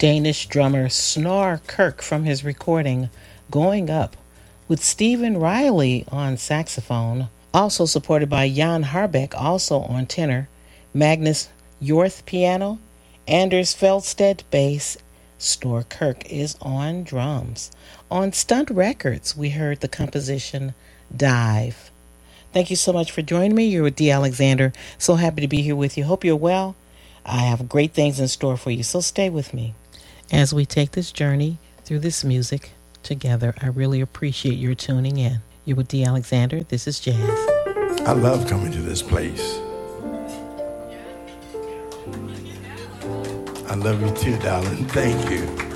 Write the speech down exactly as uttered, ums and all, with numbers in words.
Danish drummer Snorre Kirk from his recording Going Up, with Stephen Riley on saxophone, also supported by Jan Harbeck, also on tenor, Magnus Hjorth piano, Anders Felstedt bass. Snorre Kirk is on drums. On Stunt Records, we heard the composition Dive. Thank you so much for joining me. You're with Dee Alexander. So happy to be here with you. Hope you're well. I have great things in store for you, so stay with me as we take this journey through this music together. I really appreciate your tuning in. You're with Dee Alexander. This is Jazz. I love coming to this place. I love you too, darling. Thank you.